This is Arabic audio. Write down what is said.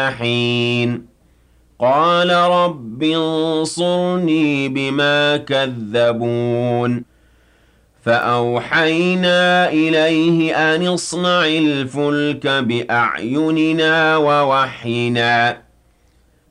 حين قال رب انصرني بما كذبون فأوحينا إليه أن اصنع الفلك بأعيننا ووحينا